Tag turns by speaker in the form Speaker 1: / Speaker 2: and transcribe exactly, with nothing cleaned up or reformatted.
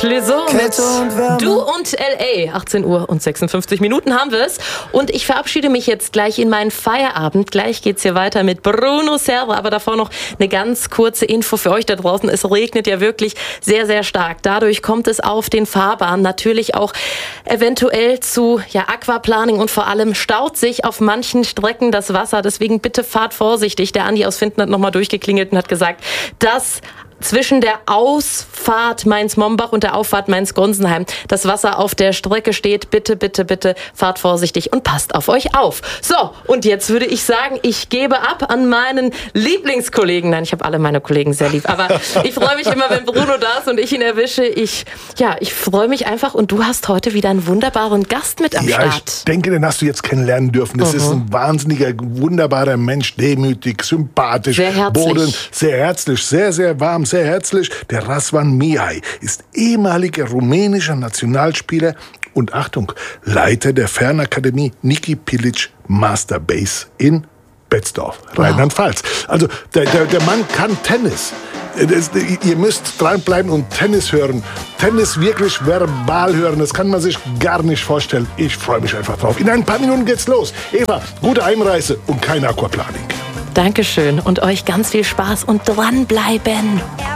Speaker 1: Clouseau mit Du und L A. achtzehn Uhr und sechsundfünfzig Minuten haben wir es. Und ich verabschiede mich jetzt gleich in meinen Feierabend. Gleich geht's hier weiter mit Bruno Serra. Aber davor noch eine ganz kurze Info für euch da draußen. Es regnet ja wirklich sehr, sehr stark. Dadurch kommt es auf den Fahrbahnen natürlich auch eventuell zu ja, Aquaplaning und vor allem staut sich auf manchen Strecken das Wasser. Deswegen bitte fahrt vorsichtig. Der Andi aus Finden hat nochmal durchgeklingelt und hat gesagt, dass zwischen der Ausfahrt Mainz-Mombach und der Auffahrt Mainz-Gonsenheim das Wasser auf der Strecke steht. Bitte, bitte, bitte fahrt vorsichtig und passt auf euch auf. So, und jetzt würde ich sagen, ich gebe ab an meinen Lieblingskollegen. Nein, ich habe alle meine Kollegen sehr lieb, aber ich freue mich immer, wenn Bruno da ist und ich ihn erwische. Ich, ja, ich freue mich einfach und du hast heute wieder einen wunderbaren Gast mit am
Speaker 2: ja,
Speaker 1: Start.
Speaker 2: Ich denke, den hast du jetzt kennenlernen dürfen. Das uh-huh. ist ein wahnsinniger, wunderbarer Mensch, demütig, sympathisch,
Speaker 1: sehr herzlich.
Speaker 2: Boden, sehr herzlich, sehr, sehr warm, sehr herzlich. Der Razvan Mihai ist ehemaliger rumänischer Nationalspieler und Achtung, Leiter der Fernakademie Niki Pilic Master Base in Betzdorf, wow. Rheinland-Pfalz. Also der, der, der Mann kann Tennis. Das, ihr müsst dranbleiben und Tennis hören. Tennis wirklich verbal hören, das kann man sich gar nicht vorstellen. Ich freue mich einfach drauf. In ein paar Minuten geht's los. Eva, gute Einreise und kein Aquaplaning.
Speaker 1: Dankeschön und euch ganz viel Spaß und dranbleiben.